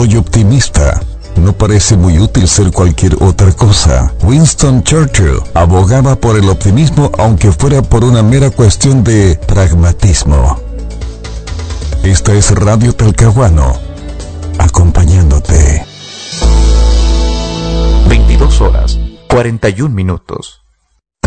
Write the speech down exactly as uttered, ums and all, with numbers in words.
soy optimista. No parece muy útil ser cualquier otra cosa. Winston Churchill abogaba por el optimismo aunque fuera por una mera cuestión de pragmatismo. Esta es Radio Talcahuano, acompañándote. veintidós horas, cuarenta y un minutos.